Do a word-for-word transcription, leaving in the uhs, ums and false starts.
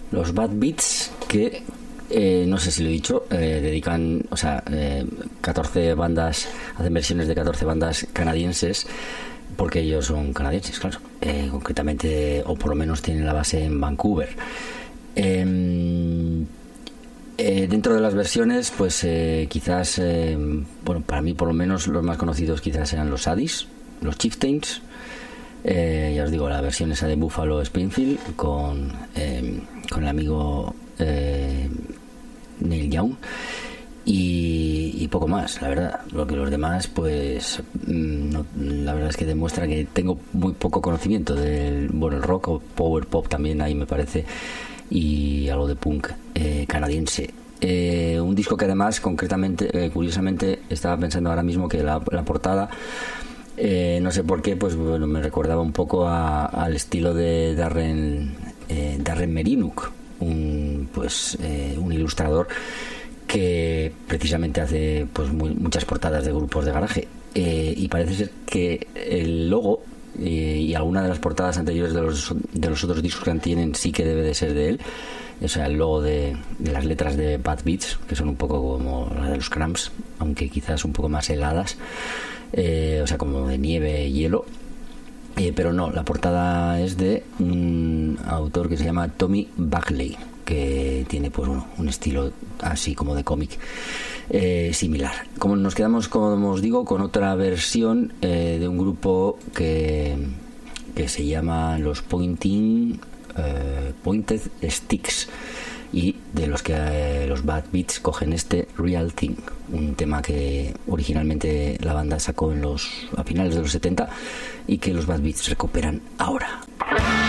los Bad Beats, que eh, no sé si lo he dicho, eh, dedican, o sea, eh, catorce bandas, hacen versiones de catorce bandas canadienses, porque ellos son canadienses, claro, eh, concretamente, o por lo menos tienen la base en Vancouver. Eh, eh, dentro de las versiones, pues eh, quizás, eh, bueno, para mí por lo menos los más conocidos quizás eran los Addis, los Chieftains. Eh, ya os digo, la versión esa de Buffalo Springfield con, eh, con el amigo eh, Neil Young y, y poco más, la verdad. Lo que los demás, pues no, la verdad es que demuestra que tengo muy poco conocimiento del, bueno, el rock o power pop también ahí me parece, y algo de punk eh, canadiense. Eh, un disco que además, concretamente, eh, curiosamente, estaba pensando ahora mismo que la, la portada, Eh, no sé por qué, pues bueno, me recordaba un poco a, al estilo de Darren eh, Darren Merinuk, un pues eh, un ilustrador que precisamente hace pues muy, muchas portadas de grupos de garaje, eh, y parece ser que el logo eh, y alguna de las portadas anteriores de los de los otros discos que tienen sí que debe de ser de él. O sea, el logo de, de las letras de Bad Beats, que son un poco como las de los Cramps, aunque quizás un poco más heladas. Eh, o sea, como de nieve y hielo, eh, pero no, la portada es de un autor que se llama Tommy Bagley, que tiene pues bueno, un estilo así como de cómic eh, similar. Como nos quedamos, como os digo, con otra versión eh, de un grupo que, que se llama los Pointing eh, Pointed Sticks, y de los que eh, los Bad Beats cogen este Real Thing, un tema que originalmente la banda sacó en los a finales de los setenta y que los Bad Beats recuperan ahora.